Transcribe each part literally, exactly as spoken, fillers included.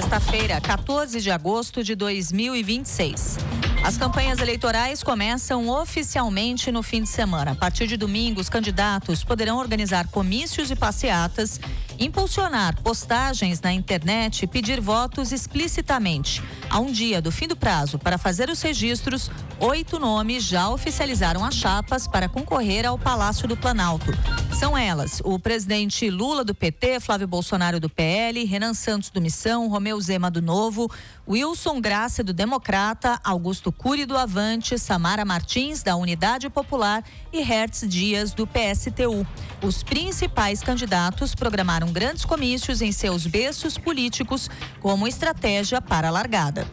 sexta-feira, quatorze de agosto de dois mil e vinte e seis. As campanhas eleitorais começam oficialmente no fim de semana. A partir de domingo, os candidatos poderão organizar comícios e passeatas, impulsionar postagens na internet e pedir votos explicitamente. A um dia do fim do prazo para fazer os registros, oito nomes já oficializaram as chapas para concorrer ao Palácio do Planalto. São elas: o presidente Lula do P T, Flávio Bolsonaro do P L, Renan Santos do Missão, Romeu Zema do Novo, Wilson Graça do Democrata, Augusto Cury do Avante, Samara Martins da Unidade Popular e Hertz Dias do P S T U. Os principais candidatos programaram grandes comícios em seus berços políticos como estratégia para a largada.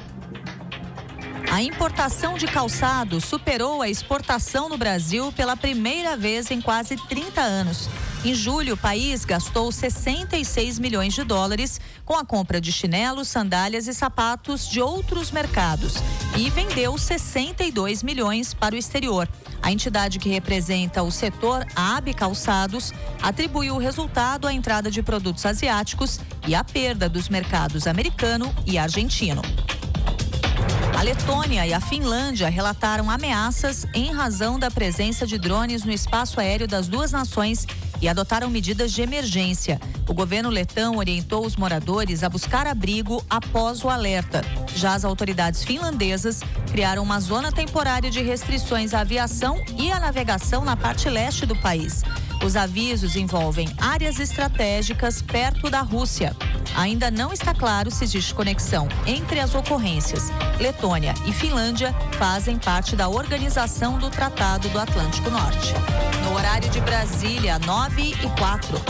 A importação de calçados superou a exportação no Brasil pela primeira vez em quase trinta anos. Em julho, o país gastou sessenta e seis milhões de dólares com a compra de chinelos, sandálias e sapatos de outros mercados e vendeu sessenta e dois milhões para o exterior. A entidade que representa o setor, a A B Calçados, atribuiu o resultado à entrada de produtos asiáticos e à perda dos mercados americano e argentino. A Letônia e a Finlândia relataram ameaças em razão da presença de drones no espaço aéreo das duas nações e adotaram medidas de emergência. O governo letão orientou os moradores a buscar abrigo após o alerta. Já as autoridades finlandesas criaram uma zona temporária de restrições à aviação e à navegação na parte leste do país. Os avisos envolvem áreas estratégicas perto da Rússia. Ainda não está claro se existe conexão entre as ocorrências. Letônia e Finlândia fazem parte da Organização do Tratado do Atlântico Norte. No horário de Brasília, nove e quatro.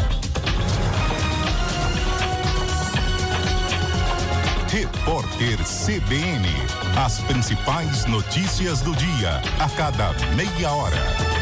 Repórter C B N. As principais notícias do dia, a cada meia hora.